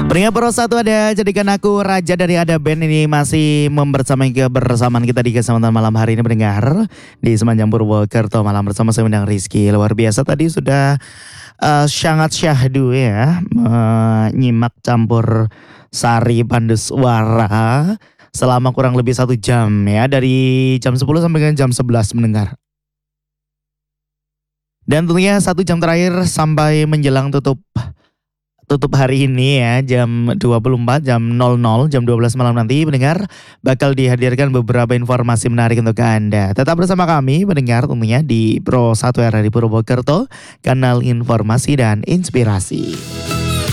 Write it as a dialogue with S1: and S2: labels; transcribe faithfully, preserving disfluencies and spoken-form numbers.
S1: Pria Pro satu ada Jadikan Aku Raja dari Ada Band ini masih membersamai kebersamaan kita di kesempatan malam hari ini mendengar di Semenanjung Purwokerto malam bersama saya Undang Rizky. Luar biasa tadi sudah uh, sangat syahdu ya menyimak campur sari pandu suara selama kurang lebih satu jam ya dari jam sepuluh sampai dengan jam sebelas mendengar. Dan tentunya satu jam terakhir sampai menjelang tutup Tutup hari ini ya jam dua puluh empat, jam nol nol, jam dua belas malam nanti mendengar bakal dihadirkan beberapa informasi menarik untuk Anda. Tetap bersama kami mendengar tentunya di Pro satu R R I Purwokerto, kanal informasi dan inspirasi.